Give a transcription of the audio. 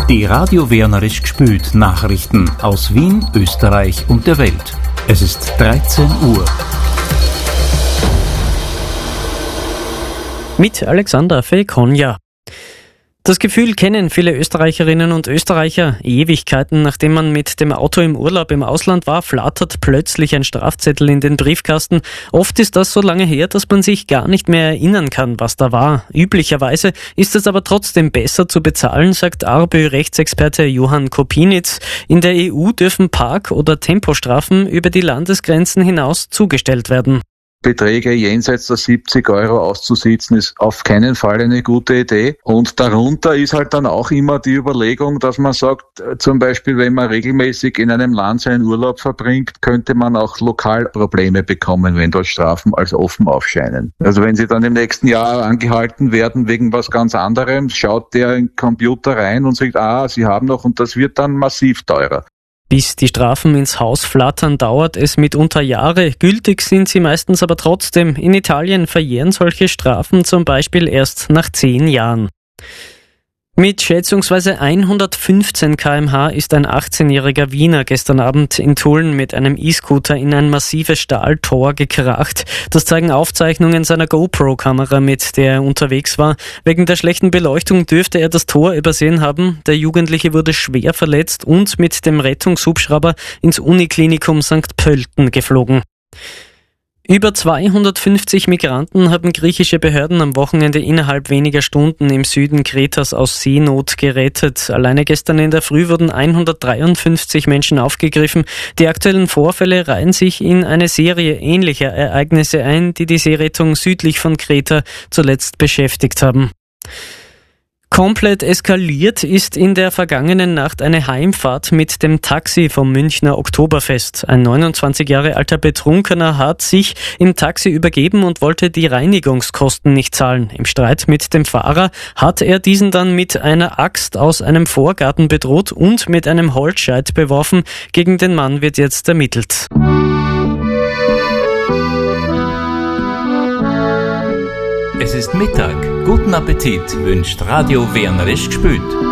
Die Radio Wernerisch gespült Nachrichten aus Wien, Österreich und der Welt. Es ist 13 Uhr. Mit Alexander Fekonja. Das Gefühl kennen viele Österreicherinnen und Österreicher. Ewigkeiten, nachdem man mit dem Auto im Urlaub im Ausland war, flattert plötzlich ein Strafzettel in den Briefkasten. Oft ist das so lange her, dass man sich gar nicht mehr erinnern kann, was da war. Üblicherweise ist es aber trotzdem besser zu bezahlen, sagt ARBÖ-Rechtsexperte Johann Kopinitz. In der EU dürfen Park- oder Tempostrafen über die Landesgrenzen hinaus zugestellt werden. Beträge jenseits der 70 Euro auszusitzen, ist auf keinen Fall eine gute Idee. Und darunter ist halt dann auch immer die Überlegung, dass man sagt, zum Beispiel, wenn man regelmäßig in einem Land seinen Urlaub verbringt, könnte man auch lokal Probleme bekommen, wenn dort Strafen als offen aufscheinen. Also wenn Sie dann im nächsten Jahr angehalten werden wegen was ganz anderem, schaut der in den Computer rein und sagt, Sie haben noch, und das wird dann massiv teurer. Bis die Strafen ins Haus flattern, dauert es mitunter Jahre. Gültig sind sie meistens aber trotzdem. In Italien verjähren solche Strafen zum Beispiel erst nach 10 Jahren. Mit schätzungsweise 115 km/h ist ein 18-jähriger Wiener gestern Abend in Tulln mit einem E-Scooter in ein massives Stahltor gekracht. Das zeigen Aufzeichnungen seiner GoPro-Kamera, mit der er unterwegs war. Wegen der schlechten Beleuchtung dürfte er das Tor übersehen haben. Der Jugendliche wurde schwer verletzt und mit dem Rettungshubschrauber ins Uniklinikum St. Pölten geflogen. Über 250 Migranten haben griechische Behörden am Wochenende innerhalb weniger Stunden im Süden Kretas aus Seenot gerettet. Alleine gestern in der Früh wurden 153 Menschen aufgegriffen. Die aktuellen Vorfälle reihen sich in eine Serie ähnlicher Ereignisse ein, die die Seerettung südlich von Kreta zuletzt beschäftigt haben. Komplett eskaliert ist in der vergangenen Nacht eine Heimfahrt mit dem Taxi vom Münchner Oktoberfest. Ein 29 Jahre alter Betrunkener hat sich im Taxi übergeben und wollte die Reinigungskosten nicht zahlen. Im Streit mit dem Fahrer hat er diesen dann mit einer Axt aus einem Vorgarten bedroht und mit einem Holzscheit beworfen. Gegen den Mann wird jetzt ermittelt. Es ist Mittag. Guten Appetit wünscht Radio Wernerisch gespült.